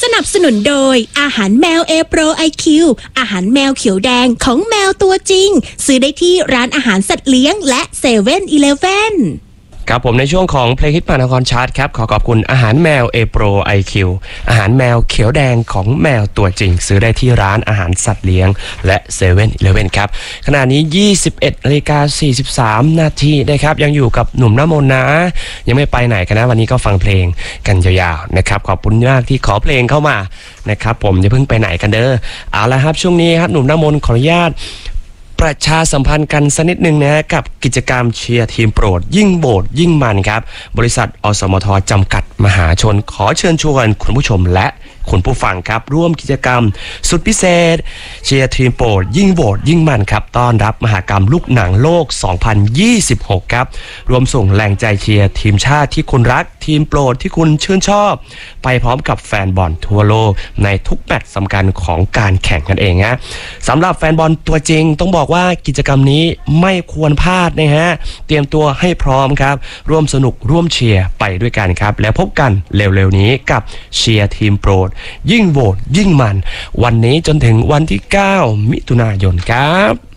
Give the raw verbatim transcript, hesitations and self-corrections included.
นับสนุนโดยอาหารแมวเอโปรไอคิวอาหารแมวเขียวแดงของแมวตัวจริงซื้อได้ที่ร้านอาหารสัตว์เลี้ยงและเซเว่นอีเลฟเว่นครับผมในช่วงของเพลงฮิตมหานครชาร์ตครับขอขอบคุณอาหารแมวเอโปรไอคิวอาหารแมวเขียวแดงของแมวตัวจริงซื้อได้ที่ร้านอาหารสัตว์เลี้ยงและเซเว่นอีเลฟเว่นครับขณะนี้ยี่สิบเอ็ดนาฬิกาสี่สิบสามนาทีนะครับยังอยู่กับหนุ่มน้ำมนต์นะยังไม่ไปไหนกันนะวันนี้ก็ฟังเพลงกันยาวๆนะครับขอบคุณมากที่ขอเพลงเข้ามานะครับผมอย่าเพิ่งไปไหนกันเด้อเอาละครับช่วงนี้ครับหนุ่มน้ำมนต์ขออนุญาตประชาสัมพันธ์กันสักนิดหนึ่งนะกับกิจกรรมเชียร์ทีมโปรดยิ่งโบสยิ่งมันครับบริษัทอสมทจำกัดมหาชนขอเชิญชวนคุณผู้ชมและคุณผู้ฟังครับร่วมกิจกรรมสุดพิเศษเชียร์ทีมโปรดยิ่งโบสยิ่งมันครับต้อนรับมหกรรมลูกหนังโลกสองพันยี่สิบหกครับรวมส่งแรงใจเชียร์ทีมชาติที่คุณรักทีมโปรดที่คุณชื่นชอบไปพร้อมกับแฟนบอลทั่วโลกในทุกแมตช์สำคัญของการแข่งกันเองฮะสำหรับแฟนบอลตัวจริงต้องบอกว่ากิจกรรมนี้ไม่ควรพลาดนะฮะเตรียมตัวให้พร้อมครับร่วมสนุกร่วมเชียร์ไปด้วยกันครับแล้วพบกันเร็วๆนี้กับเชียร์ทีมโปรดยิ่งโหวตยิ่งมันวันนี้จนถึงวันที่เก้ามิถุนายนครับ